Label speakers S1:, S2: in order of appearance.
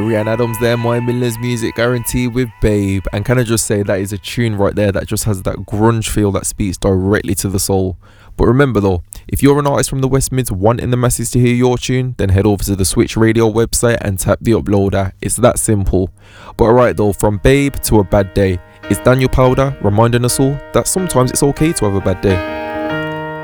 S1: Ryan Adams there, My Miller's Music Guarantee with Babe. And can I just say, that is a tune right there that just has that grunge feel that speaks directly to the soul. But remember though, if you're an artist from the West Mids wanting the masses to hear your tune, then head over to the Switch Radio website and tap the uploader. It's that simple. But alright though, from Babe to A Bad Day, it's Daniel Powder reminding us all that sometimes it's okay to have a bad day.